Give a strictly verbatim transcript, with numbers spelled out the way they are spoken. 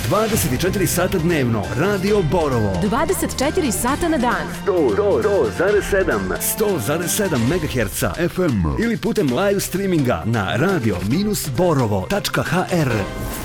dvadeset četiri sata dnevno. Radio Borovo. dvadeset četiri sata na dan. sto zarez sedam sto zarez sedam megaherca F M ili putem live streaminga na radio borovo tačka h r.